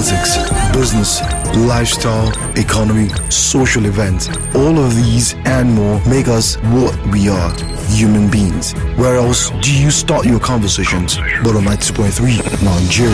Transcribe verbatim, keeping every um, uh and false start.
politics, business, lifestyle, economy, social events. All of these and more make us what we are, human beings. Where else do you start your conversations but on ninety-two point three Nigeria?